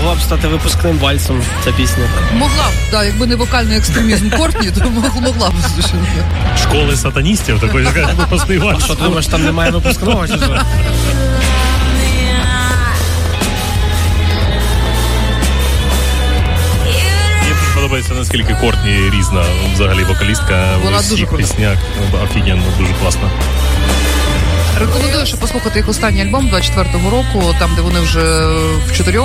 могла б стати випускним вальсом, ця пісня. Могла б, так, якби не вокальний екстремізм Кортні, то могла б. Школи сатаністів, такої випускний вальс. Що, думаєш, там немає випускного, чи що? Подобається, наскільки Кортні різна взагалі вокалістка. Вона в дуже усіх піснях. Офігенно, дуже класно. Рекомендую, щоб послухати їх останній альбом 24-го року, там, де вони вже в 4.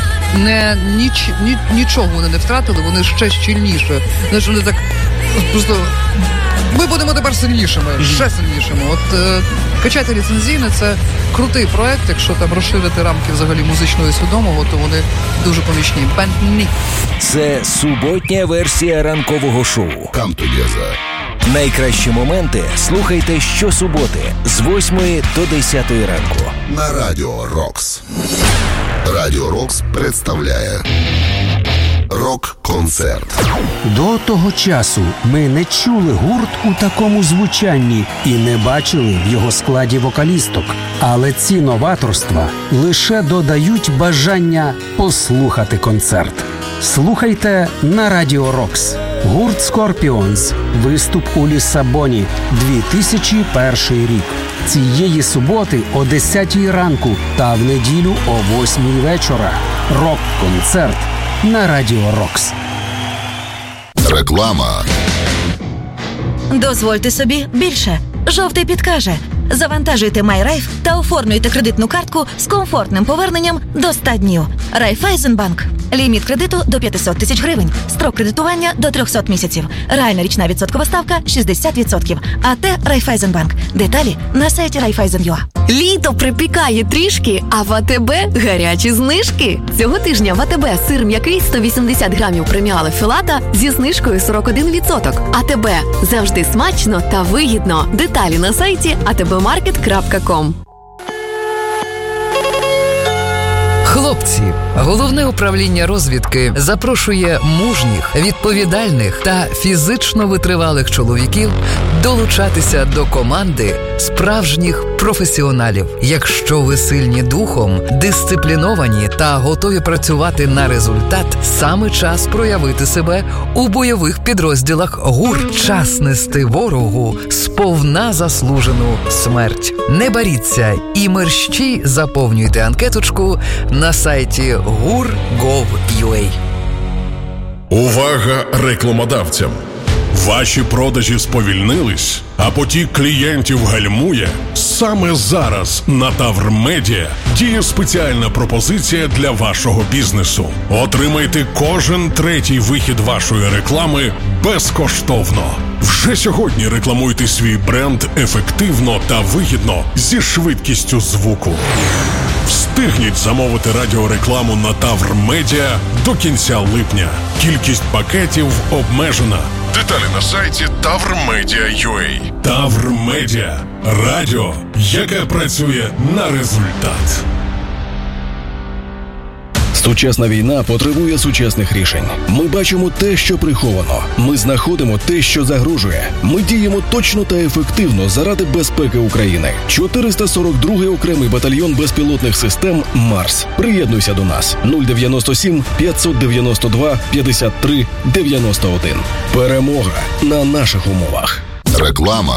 Нічого вони не втратили, вони ще щільніше. Знаєш, вони так просто... Ми будемо тепер сильнішими, ще сильнішими. От качати ліцензійне, це крутий проект, якщо там розширити рамки взагалі музичного і свідомого, то вони дуже помічні. Бенд-Ні. Це суботня версія ранкового шоу. Come together. Найкращі моменти слухайте щосуботи з 8 до 10 ранку. На Радіо Рокс. Радіо Рокс представляє рок-концерт. До того часу ми не чули гурт у такому звучанні і не бачили в його складі вокалісток. Але ці новаторства лише додають бажання послухати концерт. Слухайте на Радіо Рокс. Гурт Скорпіонс. Виступ у Лісабоні. 2001 рік. Цієї суботи о 10 ранку та в неділю о 8 вечора. Рок-концерт на Радіо Рокс. Реклама. Дозвольте собі більше. Жовтий підкаже. Завантажуйте MyRife та оформлюйте кредитну картку з комфортним поверненням до 100 днів. Райфайзенбанк. Ліміт кредиту до 500 тисяч гривень. Строк кредитування до 300 місяців. Реальна річна відсоткова ставка 60%. АТ Райфайзенбанк. Деталі на сайті Raiffeisen.ua. Літо припікає трішки, а в АТБ гарячі знижки. Цього тижня в АТБ сир м'який 180 грамів преміале філата зі знижкою 41%. АТБ. Завжди смачно та вигідно. Деталі на сайті atbmarket.com. Хлопці, Головне управління розвідки запрошує мужніх, відповідальних та фізично витривалих чоловіків долучатися до команди справжніх професіоналів. Якщо ви сильні духом, дисципліновані та готові працювати на результат, саме час проявити себе у бойових підрозділах ГУР. Час нести ворогу сповна заслужену смерть. Не боріться і мерщій заповнюйте анкеточку на сайті gur.gov.ua. Увага рекламодавцям! Ваші продажі сповільнились, а потік клієнтів гальмує? Саме зараз на Тавр Медіа діє спеціальна пропозиція для вашого бізнесу. Отримайте кожен третій вихід вашої реклами безкоштовно. Вже сьогодні рекламуйте свій бренд ефективно та вигідно зі швидкістю звуку. Встигніть замовити радіорекламу на Тавр Медіа до кінця липня. Кількість пакетів обмежена. Деталі на сайті tavrmedia.ua. Тавр Медіа. Радіо, яке працює на результат. Сучасна війна потребує сучасних рішень. Ми бачимо те, що приховано. Ми знаходимо те, що загрожує. Ми діємо точно та ефективно заради безпеки України. 442-й окремий батальйон безпілотних систем «Марс». Приєднуйся до нас. 097 592 53 91. Перемога на наших умовах. Реклама.